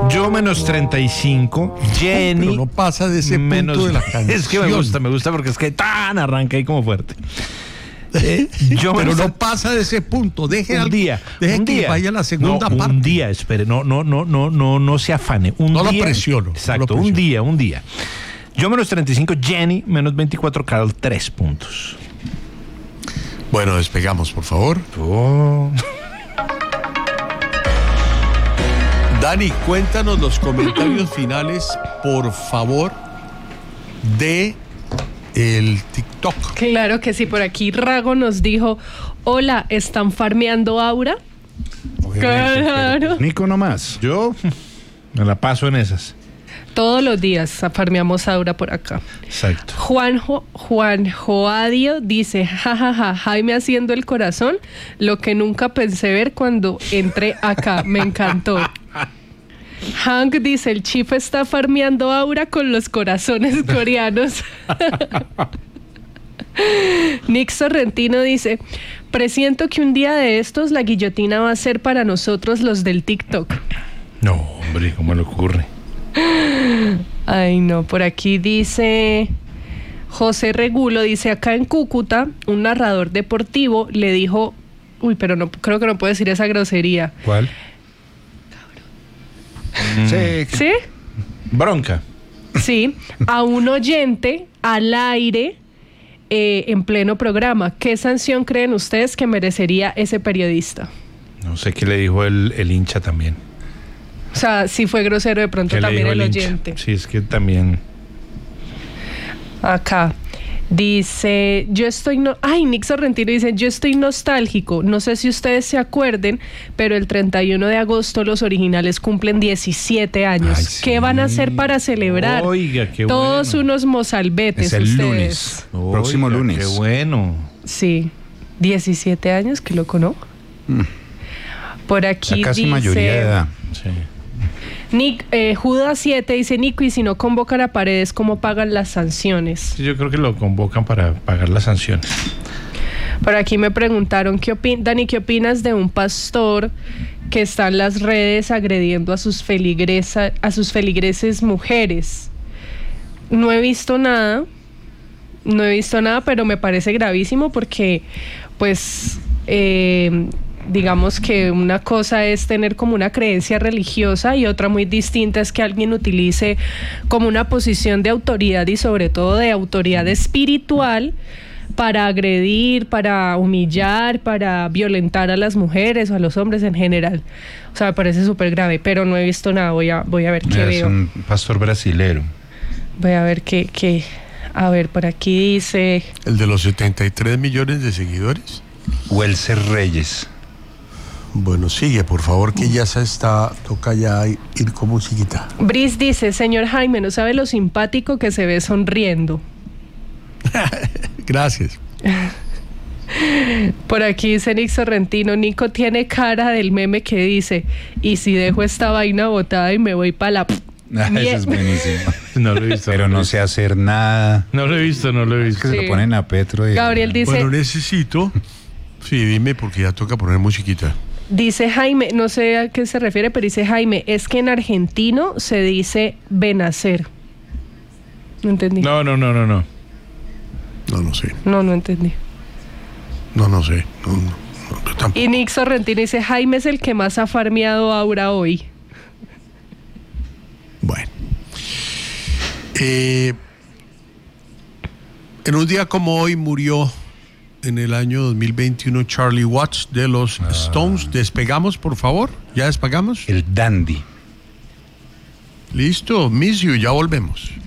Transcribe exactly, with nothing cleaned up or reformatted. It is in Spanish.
Yo menos treinta y cinco. Jenny. Pero no pasa de ese menos, punto de la canción. Es que me gusta, me gusta porque es que tan arranca ahí como fuerte. Eh, yo Pero menos, no pasa de ese punto. Deje un al, día. deje un que día. vaya la segunda no, parte. Un día, espere, no, no, no, no, no, no se afane. Un no día, lo presiono. Exacto, no lo presiono. un día, un día. Yo menos treinta y cinco, Jenny, menos veinticuatro, Carol, tres puntos. Bueno, despegamos, por favor. Oh. Dani, cuéntanos los comentarios finales, por favor, de el TikTok. Claro que sí, por aquí Rago nos dijo, hola, ¿están farmeando Aura? Obviamente, Claro. pero, Nico nomás. Yo me la paso en esas. Todos los días farmeamos Aura por acá. Exacto. Juanjo, Juan Joadio dice, jajaja, ja, ja, Jaime haciendo el corazón, lo que nunca pensé ver cuando entré acá, me encantó. Hank dice, el Chief está farmeando Aura con los corazones coreanos. Nick Sorrentino dice, presiento que un día de estos la guillotina va a ser para nosotros los del TikTok. No, hombre, ¿cómo le ocurre? Ay, no, por aquí dice José Regulo, dice, acá en Cúcuta, un narrador deportivo le dijo, uy, pero no, creo que no puedo decir esa grosería. ¿Cuál? Sí. ¿Sí? Bronca. Sí, a un oyente al aire eh, en pleno programa. ¿Qué sanción creen ustedes que merecería ese periodista? No sé qué le dijo el, el hincha también. O sea, si fue grosero de pronto ¿Qué le también dijo el el hincha? oyente. Sí, es que también. Acá dice, yo estoy no, ay, Nick Sorrentino dice, yo estoy nostálgico, no sé si ustedes se acuerden, pero el treinta y uno de agosto los originales cumplen diecisiete años. Ay, ¿Qué sí. van a hacer para celebrar? Oiga, qué Todos bueno. unos mozalbetes Es el ustedes. lunes. Próximo Oiga, lunes. Qué bueno. Sí, diecisiete años, qué loco, ¿no? Mm. Por aquí Ya casi dice, mayoría de edad. Sí. Nick, eh, Judas siete dice, Nico, y si no convocan a Paredes, ¿cómo pagan las sanciones? Sí, yo creo que lo convocan para pagar las sanciones. Por aquí me preguntaron, ¿qué opin- Dani, ¿qué opinas de un pastor que está en las redes agrediendo a sus feligresa- a sus feligreses mujeres? No he visto nada, no he visto nada, pero me parece gravísimo porque, pues, eh, digamos que una cosa es tener como una creencia religiosa y otra muy distinta es que alguien utilice como una posición de autoridad y sobre todo de autoridad espiritual para agredir, para humillar, para violentar a las mujeres o a los hombres en general. O sea, me parece súper grave, pero no he visto nada. Voy a, voy a ver qué Es veo. un pastor brasilero. Voy a ver qué, qué. A ver, por aquí dice... ¿El de los setenta y tres millones de seguidores? Welser Reyes. Bueno, sigue, por favor, que ya se está, toca ya ir con musiquita. Brice dice, señor Jaime, no sabe lo simpático que se ve sonriendo. Gracias. Por aquí dice Nick Sorrentino, Nico tiene cara del meme que dice, y si dejo esta vaina botada y me voy para la... Ah, ese es buenísimo. No lo he visto. Pero lo he no visto. sé hacer nada. No lo he visto, no lo he Es visto. que se Sí. lo ponen a Petro. Y, Gabriel dice, Bueno, necesito... Sí, dime, porque ya toca poner musiquita. dice Jaime, no sé a qué se refiere, pero dice Jaime, es que en argentino se dice benacer. No entendí. No, no, no, no, no. No, no sé. No, no entendí. No, no sé. No, no, no, yo tampoco. Y Nick Sorrentino dice, Jaime es el que más ha farmeado Aura hoy. Bueno. Eh, en un día como hoy murió en el año dos mil veintiuno Charlie Watts de los Stones. Despegamos, por favor. ¿Ya despegamos? El dandy. Listo. Miss you. Ya volvemos.